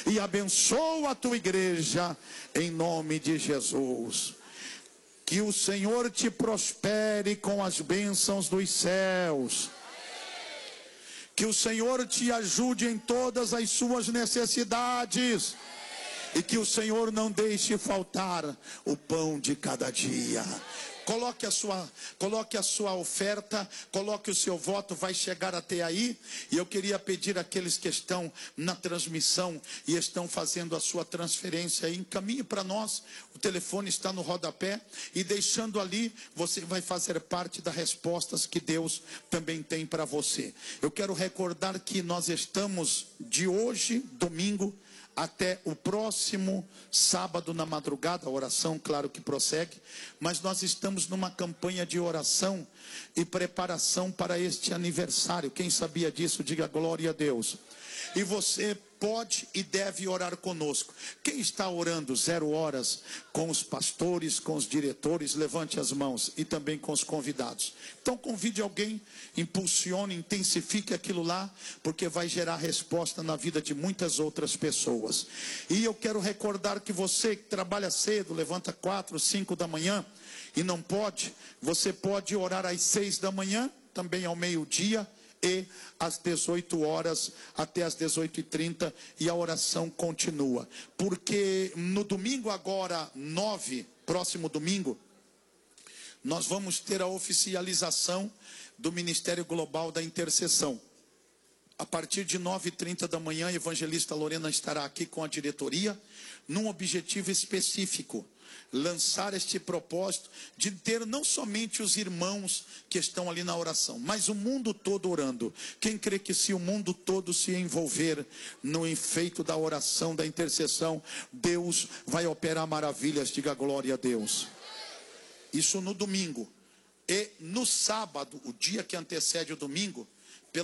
e abençoa a tua igreja, em nome de Jesus. Que o Senhor te prospere com as bênçãos dos céus. Que o Senhor te ajude em todas as suas necessidades. E que o Senhor não deixe faltar o pão de cada dia. Coloque a sua oferta, coloque o seu voto, vai chegar até aí. E eu queria pedir àqueles que estão na transmissão e estão fazendo a sua transferência, encaminhe para nós. O telefone está no rodapé, e deixando ali, você vai fazer parte das respostas que Deus também tem para você. Eu quero recordar que nós estamos de hoje, domingo, até o próximo sábado na madrugada. A oração, claro que prossegue, mas nós estamos numa campanha de oração e preparação para este aniversário. Quem sabia disso, diga glória a Deus. E você pode e deve orar conosco. Quem está orando 0 horas com os pastores, com os diretores, levante as mãos, e também com os convidados. Então convide alguém, impulsione, intensifique aquilo lá, porque vai gerar resposta na vida de muitas outras pessoas. E eu quero recordar que você que trabalha cedo, levanta 4, 5 da manhã e não pode, você pode orar às 6 da manhã, também ao meio-dia, e às 18 horas até às 18h30, e a oração continua. Porque no domingo agora 9, próximo domingo, nós vamos ter a oficialização do Ministério Global da Intercessão. A partir de 9h30 da manhã, a evangelista Lorena estará aqui com a diretoria, num objetivo específico: lançar este propósito de ter não somente os irmãos que estão ali na oração, mas o mundo todo orando. Quem crê que se o mundo todo se envolver no efeito da oração, da intercessão, Deus vai operar maravilhas? Diga glória a Deus. Isso no domingo. E no sábado, o dia que antecede o domingo,